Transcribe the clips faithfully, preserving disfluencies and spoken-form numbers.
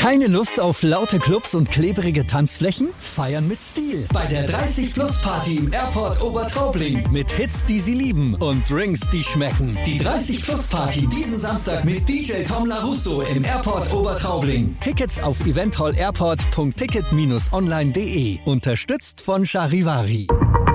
Keine Lust auf laute Clubs und klebrige Tanzflächen? Feiern mit Stil. Bei der dreißig Plus Party im Airport Obertraubling. Mit Hits, die Sie lieben und Drinks, die schmecken. Die dreißig Plus Party diesen Samstag mit D J Tom LaRusso im Airport Obertraubling. Tickets auf eventhallairport punkt ticket online punkt de. Unterstützt von Charivari.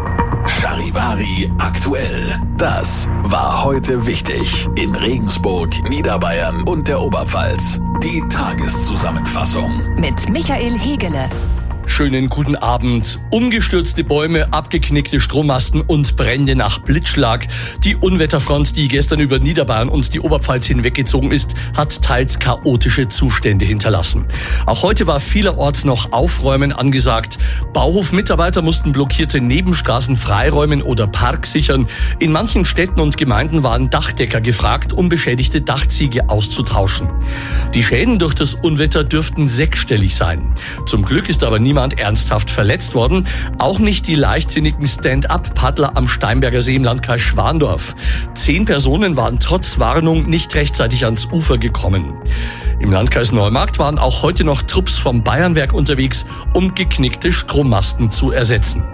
Charivari aktuell. Das war heute wichtig in Regensburg, Niederbayern und der Oberpfalz. Die Tageszusammenfassung mit Michael Hegele. Schönen guten Abend. Umgestürzte Bäume, abgeknickte Strommasten und Brände nach Blitzschlag. Die Unwetterfront, die gestern über Niederbayern und die Oberpfalz hinweggezogen ist, hat teils chaotische Zustände hinterlassen. Auch heute war vielerorts noch Aufräumen angesagt. Bauhofmitarbeiter mussten blockierte Nebenstraßen freiräumen oder Park sichern. In manchen Städten und Gemeinden waren Dachdecker gefragt, um beschädigte Dachziegel auszutauschen. Die Schäden durch das Unwetter dürften sechsstellig sein. Zum Glück ist aber niemand ernsthaft verletzt worden. Auch nicht die leichtsinnigen Stand-up-Paddler am Steinberger See im Landkreis Schwandorf. Zehn Personen waren trotz Warnung nicht rechtzeitig ans Ufer gekommen. Im Landkreis Neumarkt waren auch heute noch Trupps vom Bayernwerk unterwegs, um geknickte Strommasten zu ersetzen.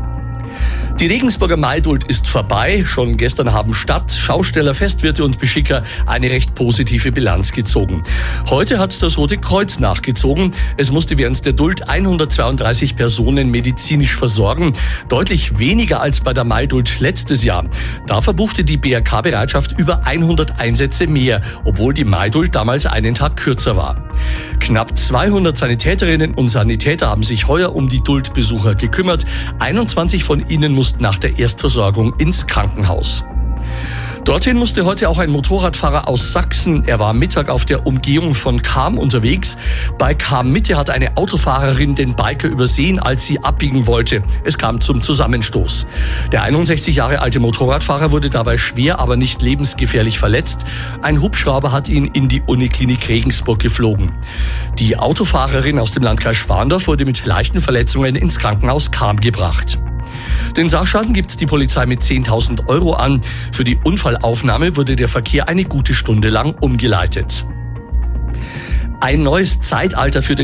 Die Regensburger Maidult ist vorbei. Schon gestern haben Stadt, Schausteller, Festwirte und Beschicker eine recht positive Bilanz gezogen. Heute hat das Rote Kreuz nachgezogen. Es musste während der Duld hundertzweiunddreißig Personen medizinisch versorgen. Deutlich weniger als bei der Maidult letztes Jahr. Da verbuchte die B R K-Bereitschaft über hundert Einsätze mehr, obwohl die Maidult damals einen Tag kürzer war. Knapp zweihundert Sanitäterinnen und Sanitäter haben sich heuer um die Duldbesucher gekümmert. einundzwanzig von ihnen mussten nach der Erstversorgung ins Krankenhaus. Dorthin musste heute auch ein Motorradfahrer aus Sachsen. Er war Mittag auf der Umgehung von Cham unterwegs. Bei Cham-Mitte hat eine Autofahrerin den Biker übersehen, als sie abbiegen wollte. Es kam zum Zusammenstoß. Der einundsechzig Jahre alte Motorradfahrer wurde dabei schwer, aber nicht lebensgefährlich verletzt. Ein Hubschrauber hat ihn in die Uniklinik Regensburg geflogen. Die Autofahrerin aus dem Landkreis Schwandorf wurde mit leichten Verletzungen ins Krankenhaus Cham gebracht. Den Sachschaden gibt die Polizei mit zehntausend Euro an. Für die Unfallaufnahme wurde der Verkehr eine gute Stunde lang umgeleitet. Ein neues Zeitalter für den